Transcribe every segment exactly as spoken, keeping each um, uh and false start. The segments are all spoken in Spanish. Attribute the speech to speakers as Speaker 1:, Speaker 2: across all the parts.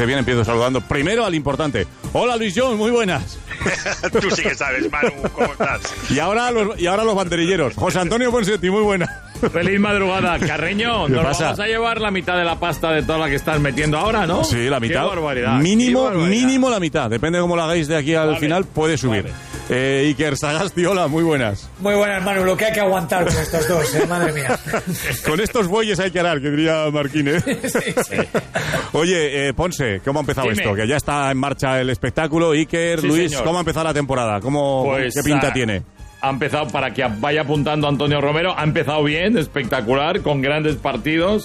Speaker 1: parece bien, empiezo saludando primero al importante. Hola, Luis Jones, muy buenas.
Speaker 2: Tú sí que sabes, Manu, ¿cómo estás?
Speaker 1: Y ahora los, y ahora los banderilleros. José Antonio Ponseti, muy buenas.
Speaker 3: Feliz madrugada, Carreño. Nos
Speaker 1: pasa?
Speaker 3: vamos a llevar la mitad de la pasta de toda la que estás metiendo ahora, ¿no?
Speaker 1: Sí, la mitad.
Speaker 3: Qué barbaridad.
Speaker 1: Mínimo,
Speaker 3: Qué barbaridad.
Speaker 1: mínimo la mitad. Depende de cómo lo hagáis de aquí al
Speaker 3: Vale.
Speaker 1: final, puede subir.
Speaker 3: Vale.
Speaker 1: Eh, Iker Sagasti, hola, muy buenas.
Speaker 4: Muy buenas, Manu, lo que hay que aguantar con estos dos, ¿eh? Madre mía.
Speaker 1: Con estos bueyes hay que arar, que diría Marquín, ¿eh?
Speaker 4: Sí, sí.
Speaker 1: Oye, eh, Ponce, ¿cómo ha empezado
Speaker 3: Dime.
Speaker 1: esto? Que ya está en marcha el espectáculo. Iker,
Speaker 3: Sí,
Speaker 1: Luis,
Speaker 3: señor.
Speaker 1: ¿cómo ha empezado la temporada? ¿Cómo,
Speaker 3: Pues,
Speaker 1: ¿Qué pinta
Speaker 3: ah,
Speaker 1: tiene?
Speaker 3: Ha empezado, para que vaya apuntando Antonio Romero, ha empezado bien, espectacular, con grandes partidos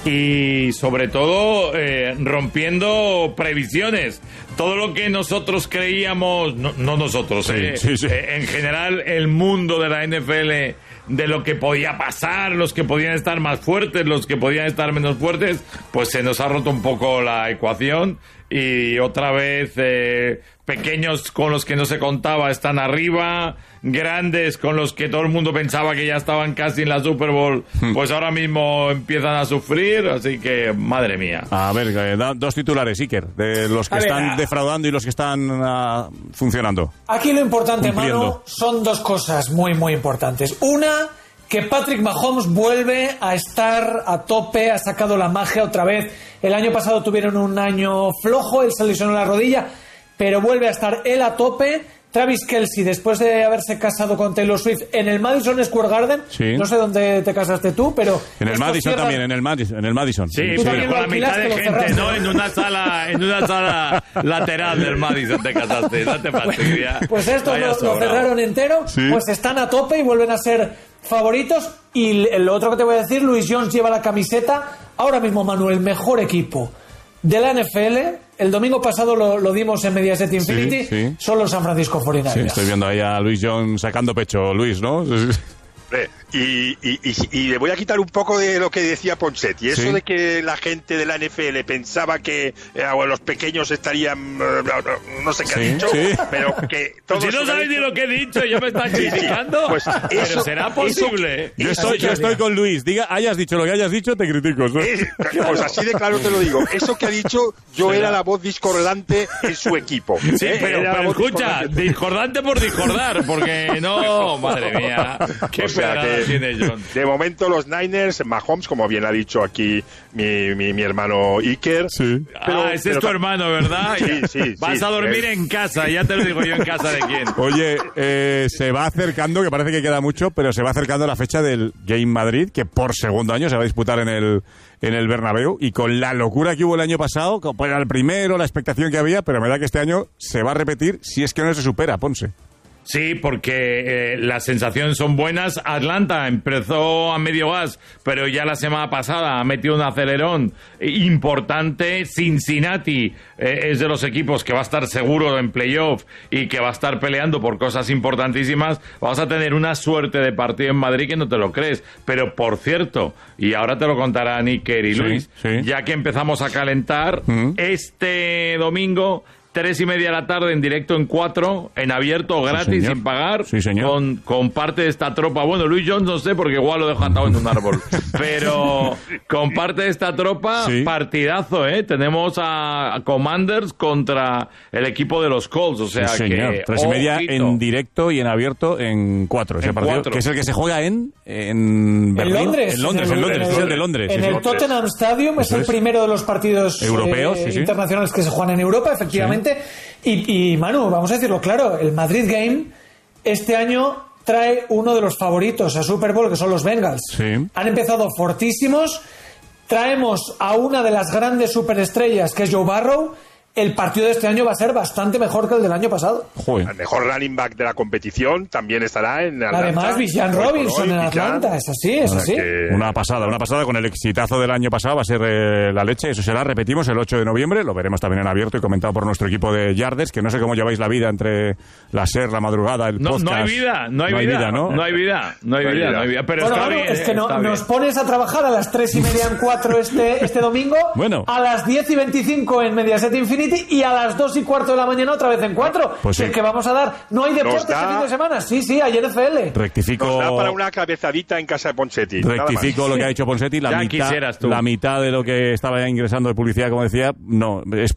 Speaker 3: y sobre todo eh, rompiendo previsiones. Todo lo que nosotros creíamos, no, no nosotros,
Speaker 1: Sí,
Speaker 3: eh,
Speaker 1: sí, sí.
Speaker 3: eh, en general el mundo de la N F L, de lo que podía pasar, los que podían estar más fuertes, los que podían estar menos fuertes, pues se nos ha roto un poco la ecuación y otra vez eh, pequeños con los que no se contaba están arriba, grandes con los que todo el mundo pensaba que ya estaban casi en la Super Bowl, pues ahora mismo empiezan a sufrir, así que madre mía.
Speaker 1: A ver, eh, da- dos titulares, Iker, de los que
Speaker 4: A ver,
Speaker 1: están
Speaker 4: a-
Speaker 1: defraudando y los que están ah, funcionando.
Speaker 4: Aquí lo importante,
Speaker 1: Cumpliendo.
Speaker 4: Manu, son dos cosas muy, muy importantes. Una, que Patrick Mahomes vuelve a estar a tope, ha sacado la magia otra vez. El año pasado tuvieron un año flojo, él se lesionó la rodilla, pero vuelve a estar él a tope. Travis Kelce, después de haberse casado con Taylor Swift en el Madison Square Garden,
Speaker 1: Sí.
Speaker 4: no sé dónde te casaste tú, pero...
Speaker 1: En el
Speaker 4: esto
Speaker 1: Madison
Speaker 4: cierra-
Speaker 1: también, en el Madison. En el Madison.
Speaker 3: Sí,
Speaker 4: Tú
Speaker 3: pero
Speaker 4: también
Speaker 3: con
Speaker 4: lo
Speaker 3: la mitad de
Speaker 4: alquilaste, lo
Speaker 3: gente,
Speaker 4: cerraste.
Speaker 3: ¿no? En una sala, en una sala lateral del Madison te casaste, no te fastidia.
Speaker 4: Pues esto
Speaker 3: Vaya
Speaker 4: lo, lo
Speaker 3: sobrado.
Speaker 4: cerraron entero,
Speaker 1: Sí.
Speaker 4: pues están a tope y vuelven a ser favoritos. Y l- lo otro que te voy a decir, Luis Jones lleva la camiseta. Ahora mismo, Manu, el mejor equipo de la N F L, el domingo pasado lo, lo dimos en Mediaset Infinity,
Speaker 1: sí.
Speaker 4: son los San Francisco
Speaker 1: Sí,
Speaker 4: cuarenta y nueve.
Speaker 1: estoy viendo ahí a Luis John sacando pecho, Luis, ¿no?
Speaker 2: Hombre, Y, y, y, y le voy a quitar un poco de lo que decía Ponseti. Eso
Speaker 1: Sí.
Speaker 2: de que la gente de la N F L pensaba que eh, los pequeños estarían... eh, no, no sé qué
Speaker 1: Sí,
Speaker 2: ha dicho,
Speaker 1: sí.
Speaker 2: pero que...
Speaker 3: Pues
Speaker 2: todos
Speaker 3: si no
Speaker 2: lo han
Speaker 3: sabes ni
Speaker 2: dicho-
Speaker 3: lo que he dicho, yo me están
Speaker 2: Sí, sí.
Speaker 3: criticando.
Speaker 2: Pues
Speaker 3: pero
Speaker 2: eso-
Speaker 3: será
Speaker 2: eso-
Speaker 3: posible.
Speaker 1: Yo estoy, yo estoy con Luis. Diga, hayas dicho lo que hayas dicho, te critico. ¿no?
Speaker 2: Eh, pues así de claro te lo digo. Eso que ha dicho, yo era la voz discordante en su equipo.
Speaker 3: Sí,
Speaker 2: Eh,
Speaker 3: pero,
Speaker 2: era la
Speaker 3: pero
Speaker 2: voz
Speaker 3: escucha,
Speaker 2: discordante.
Speaker 3: discordante por discordar, porque no, madre mía, qué
Speaker 2: O sea
Speaker 3: pedrada
Speaker 2: que,
Speaker 3: tiene John.
Speaker 2: de momento los Niners, Mahomes, como bien ha dicho aquí mi, mi, mi hermano Iker.
Speaker 1: Sí.
Speaker 2: Pero-
Speaker 3: ah, ese
Speaker 2: pero
Speaker 3: es tu
Speaker 2: ta-
Speaker 3: hermano, ¿verdad?
Speaker 2: Sí, sí,
Speaker 3: Vas
Speaker 2: sí.
Speaker 3: a dormir
Speaker 2: Eh.
Speaker 3: en casa, ya te lo digo yo en casa de quién.
Speaker 1: Oye, eh, se va acercando, que parece que queda mucho, pero se va acercando la fecha del Game Madrid, que por segundo año se va a disputar en el, en el Bernabéu, y con la locura que hubo el año pasado, como era el primero, la expectación que había, pero me da que este año se va a repetir si es que no se supera, Ponce.
Speaker 3: Sí, porque eh, las sensaciones son buenas. Atlanta empezó a medio gas, pero ya la semana pasada ha metido un acelerón importante. Cincinnati eh, es de los equipos que va a estar seguro en playoff y que va a estar peleando por cosas importantísimas. Vamos a tener una suerte de partido en Madrid que no te lo crees. Pero por cierto, y ahora te lo contarán Iker y
Speaker 1: Sí,
Speaker 3: Luis,
Speaker 1: sí.
Speaker 3: ya que empezamos a calentar,
Speaker 1: Ujú.
Speaker 3: este domingo... Tres y media de la tarde en directo en cuatro, en abierto, gratis,
Speaker 1: señor.
Speaker 3: sin pagar,
Speaker 1: Sí, señor.
Speaker 3: con, con parte de esta tropa. Bueno, Luis Jones no sé, porque igual lo dejo atado en un árbol. Pero con parte de esta tropa,
Speaker 1: Sí.
Speaker 3: partidazo, ¿eh? Tenemos a Commanders contra el equipo de los Colts. O sea
Speaker 1: Sí, señor.
Speaker 3: que.
Speaker 1: Tres y media
Speaker 3: ojito.
Speaker 1: en directo y en abierto en cuatro. Ese
Speaker 3: En
Speaker 1: partido,
Speaker 3: cuatro.
Speaker 1: que es el que se juega en, en
Speaker 4: En
Speaker 1: Berlín.
Speaker 4: Londres.
Speaker 1: En Londres, en Londres.
Speaker 4: en
Speaker 1: Es el de Londres.
Speaker 4: En
Speaker 1: sí,
Speaker 4: el
Speaker 1: sí.
Speaker 4: Tottenham Stadium es
Speaker 1: Eso
Speaker 4: el
Speaker 1: es.
Speaker 4: primero de los partidos
Speaker 1: Europeos,
Speaker 4: eh,
Speaker 1: sí, sí.
Speaker 4: internacionales que se juegan en Europa, efectivamente. Y, y, Manu, vamos a decirlo claro, el Madrid Game este año trae uno de los favoritos a Super Bowl, que son los Bengals.
Speaker 1: Sí.
Speaker 4: Han empezado fortísimos. Traemos a una de las grandes superestrellas, que es Joe Burrow. El partido de este año va a ser bastante mejor que el del año pasado.
Speaker 1: Joder.
Speaker 2: El mejor running back de la competición también estará en Atlanta.
Speaker 4: Además, Villan
Speaker 2: Hoy por
Speaker 4: Robinson
Speaker 2: hoy,
Speaker 4: en
Speaker 2: Villan.
Speaker 4: Atlanta, es así, es
Speaker 2: O sea
Speaker 4: así.
Speaker 2: que-
Speaker 1: Una pasada, una pasada con el exitazo del año pasado, va a ser eh, la leche, eso será, repetimos, el ocho de noviembre, lo veremos también en abierto y comentado por nuestro equipo de Yarders, que no sé cómo lleváis la vida entre la SER, la madrugada, el
Speaker 3: No,
Speaker 1: podcast.
Speaker 3: no hay vida, no hay vida,
Speaker 1: ¿no?
Speaker 3: no hay vida, no hay
Speaker 2: No hay
Speaker 3: vida,
Speaker 2: vida.
Speaker 3: no hay vida. Pero
Speaker 4: Bueno,
Speaker 3: está
Speaker 4: Manu,
Speaker 3: bien,
Speaker 4: es que
Speaker 3: eh,
Speaker 4: no-
Speaker 3: está
Speaker 4: nos
Speaker 3: bien.
Speaker 4: pones a trabajar a las tres y media en cuatro este, este domingo,
Speaker 1: Bueno.
Speaker 4: a las diez y veinticinco en Mediaset Infinity y a las dos y cuarto de la mañana otra vez en cuatro.
Speaker 1: Pues sí.
Speaker 4: Es que vamos a dar. No hay deporte
Speaker 2: Nos da-
Speaker 4: este fin de semana. Sí, sí, hay N F L.
Speaker 1: Rectifico,
Speaker 2: Nos da para una cabezadita en casa de Ponchetti. nada más.
Speaker 1: rectifico lo que ha dicho Ponsetti, la
Speaker 3: Ya
Speaker 1: mitad,
Speaker 3: quisieras tú.
Speaker 1: la mitad de lo que estaba ya ingresando de publicidad, como decía, no, es